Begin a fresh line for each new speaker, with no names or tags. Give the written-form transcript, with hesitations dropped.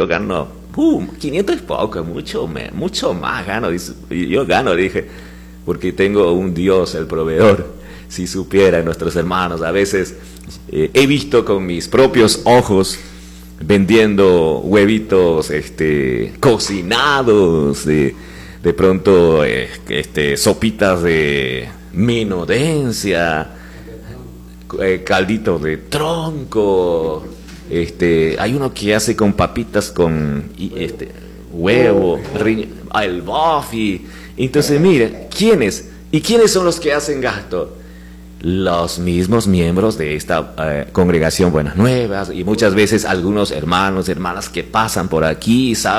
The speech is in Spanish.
yo gano, 500 es poco, mucho más gano. Y yo gano, dije, porque tengo un Dios, el proveedor. Si supieran nuestros hermanos, a veces he visto con mis propios ojos vendiendo huevitos cocinados, de pronto sopitas de menudencia, caldito de tronco, hay uno que hace con papitas con huevo, el bofi. Entonces mire, ¿quiénes son los que hacen gasto? Los mismos miembros de esta congregación Buenas Nuevas, y muchas veces algunos hermanos, hermanas que pasan por aquí, ¿saben?